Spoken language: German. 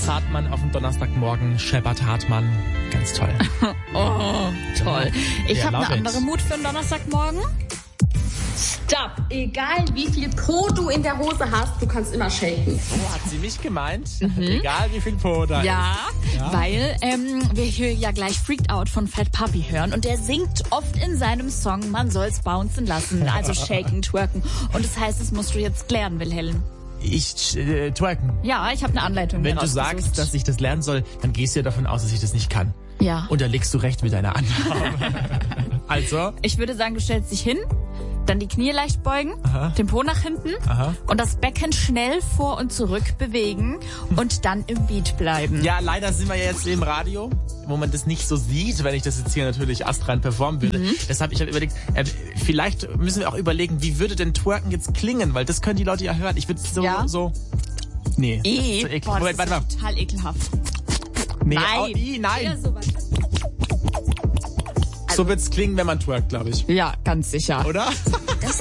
Zartmann auf dem Donnerstagmorgen, Shepard Hartmann. Ganz toll. Oh, toll. Ich habe eine love it. andere Mut für einen Donnerstagmorgen. Stopp! Egal wie viel Po du in der Hose hast, du kannst immer shaken. Oh, hat sie mich gemeint? Egal wie viel Po da Ja, ist. weil wir hier ja gleich Freaked Out von Fat Puppy hören und der singt oft in seinem Song, man soll's bouncen lassen, also shaken, twerken. Und das heißt, das musst du jetzt klären, Wilhelm. Ich twerken. Ja, ich habe eine Anleitung Wenn du rausgesucht. sagst, dass ich das lernen soll, dann gehst du ja davon aus, dass ich das nicht kann. Ja. Und da legst du recht mit deiner Annahme. Also? Ich würde sagen, du stellst dich hin, dann die Knie leicht beugen, den Po nach hinten und das Becken schnell vor und zurück bewegen und dann im Beat bleiben. Ja, leider sind wir ja jetzt im Radio, wo man das nicht so sieht, wenn ich das jetzt hier natürlich astrein performen würde. Deshalb, ich habe überlegt, vielleicht müssen wir auch überlegen, wie würde denn Twerken jetzt klingen, weil das können die Leute ja hören. Ich würde so... Nee, das ist so eklig. Boah, das Moment, warte mal. ist total ekelhaft. Nee, Nein. nein. Ja, sowas. So wird's klingen, wenn man twerkt, glaube ich. Ja, ganz sicher. Oder?